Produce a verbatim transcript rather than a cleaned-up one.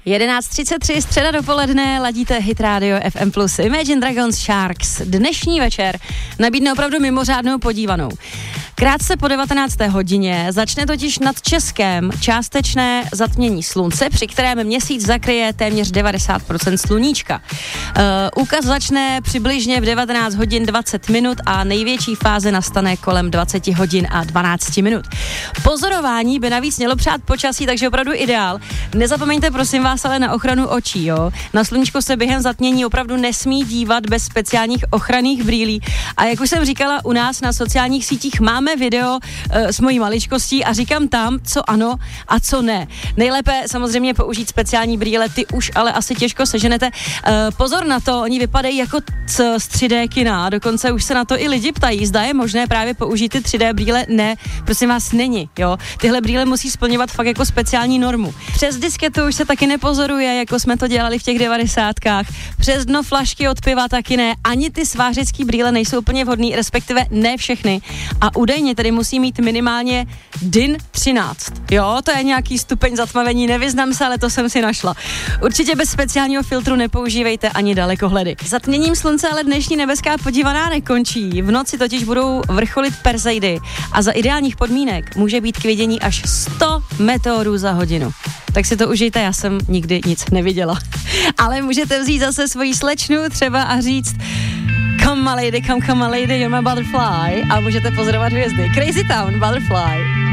jedenáct třicet tři, středa dopoledne, ladíte Hit Radio F M plus. Imagine Dragons Sharks. Dnešní večer nabídne opravdu mimořádnou podívanou. Krátce po devatenácté hodině začne totiž nad Českem částečné zatmění slunce, při kterém měsíc zakryje téměř devadesát procent sluníčka. Uh, úkaz začne přibližně v devatenáct hodin dvacet minut a největší fáze nastane kolem dvacet hodin a dvanáct minut. Pozorování by navíc mělo přát počasí, takže opravdu ideál. Nezapomeňte prosím vás ale na ochranu očí, jo. Na sluníčko se během zatmění opravdu nesmí dívat bez speciálních ochranných brýlí. A jak už jsem říkala, u nás na sociálních sítích máme video uh, s mojí maličkostí a říkám tam, co ano a co ne. Nejlépe samozřejmě použít speciální brýle, ty už ale asi těžko seženete. Uh, pozor na to, oni vypadají jako c- z tři dé kina, dokonce už se na to i lidi ptají, zda je možné právě použít ty tři dé brýle. Ne, prosím vás, není, jo. Tyhle brýle musí splňovat fakt jako speciální normu. Přes disketu už se taky nepozoruje, jako jsme to dělali v těch devadesátkách. Přes dno flašky od piva taky ne. Ani ty svářecký brýle nejsou úplně vhodný, respektive ne všechny. A údajně tedy musí mít minimálně D I N třináct. Jo, to je nějaký stupeň zatmavení, nevyznám se, ale to jsem si našla. Určitě bez speciálního filtru nepoužívejte ani dalekohledy. Zatměním slunce ale dnešní nebeská podívaná nekončí. V noci totiž budou vrcholit Perseidy a za ideálních podmínek může být k vidění až sto meteorů za hodinu. Tak si to užijte, já jsem nikdy nic neviděla. Ale můžete vzít zase svoji slečnu třeba a říct Come my lady, come come my lady, you're my butterfly a můžete pozorovat hvězdy. Crazy Town, Butterfly.